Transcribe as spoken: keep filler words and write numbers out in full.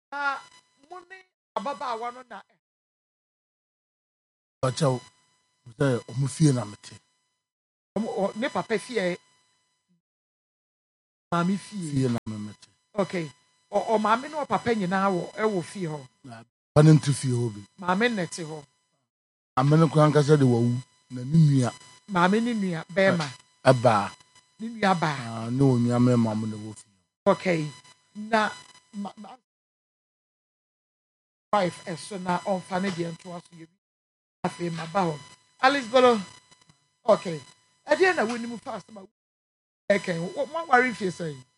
Ah, money ababa wano na. Bacho, say omufie na mete. Omo ne papa fie. Mami fie. Fie na mete. Okay. O o mami no papa nyina wo e wo fie ho. Pa ne ntu fie ho bi. Mami nete ho. Amene ko ankasa de wawu na ni nua. Mami ni nua bema. Aba. Ni nua ba. Ah, no nua me mamu na wo fie. Okay. Na ma, ma, wife eso na on fa ne de nto aso ye. Afi ma ba ho. Alice Bolo. Okay. E dey na woni mu fast ma. Okay. What worry fie say?